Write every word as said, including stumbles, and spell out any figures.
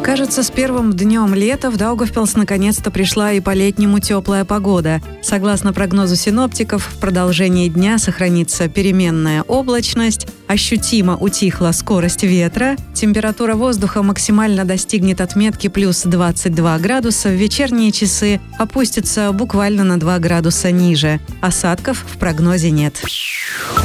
Кажется, с первым днем лета в Даугавпилс наконец-то пришла и по-летнему теплая погода. Согласно прогнозу синоптиков, в продолжении дня сохранится переменная облачность, ощутимо утихла скорость ветра, температура воздуха максимально достигнет отметки плюс двадцать два градуса, в вечерние часы опустится буквально на два градуса ниже. Осадков в прогнозе нет.